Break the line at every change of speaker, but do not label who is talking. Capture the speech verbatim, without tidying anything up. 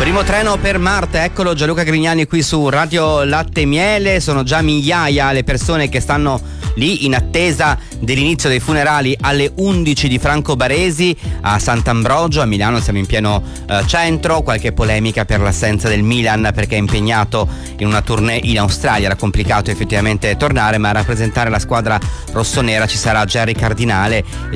Primo treno per Marte, eccolo Gianluca Grignani qui su Radio Latte e Miele. Sono già migliaia le persone che stanno lì in attesa dell'inizio dei funerali alle undici di Franco Baresi a Sant'Ambrogio, a Milano. Siamo in pieno eh, centro. Qualche polemica per l'assenza del Milan perché è impegnato in una tournée in Australia. Era complicato effettivamente tornare, ma a rappresentare la squadra rossonera ci sarà Gerry Cardinale.